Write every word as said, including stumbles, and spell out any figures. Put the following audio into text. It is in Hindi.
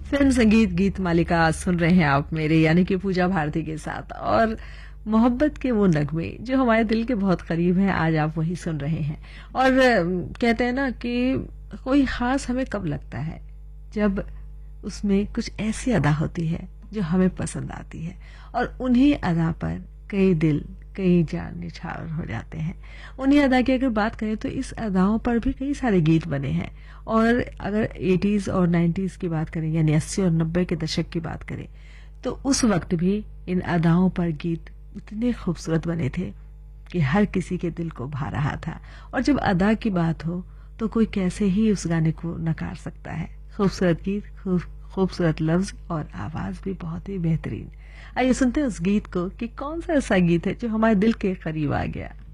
फिल्म संगीत गीत मालिका सुन रहे हैं आप मेरे यानी कि पूजा भारती के साथ, और मोहब्बत के वो नगमे जो हमारे दिल के बहुत करीब हैं, आज आप वही सुन रहे हैं। और अम, कहते हैं ना कि कोई खास हमें कब लगता है, जब उसमें कुछ ऐसी अदा होती है जो हमें पसंद आती है, और उन्हीं अदा पर कई दिल कई जान निछावर हो जाते हैं। उन्हीं अदा की अगर बात करें तो इस अदाओं पर भी कई सारे गीत बने हैं। और अगर एटीज़ और नाइन्टीज की बात करें, यानी अस्सी और नब्बे के दशक की बात करें, तो उस वक्त भी इन अदाओं पर गीत इतने खूबसूरत बने थे कि हर किसी के दिल को भा रहा था। और जब अदा की बात हो तो कोई कैसे ही उस गाने को नकार सकता है। खूबसूरत गीत, खूब खूबसूरत लफ्ज और आवाज भी बहुत ही बेहतरीन। आइए सुनते हैं उस गीत को कि कौन सा ऐसा गीत है जो हमारे दिल के करीब आ गया।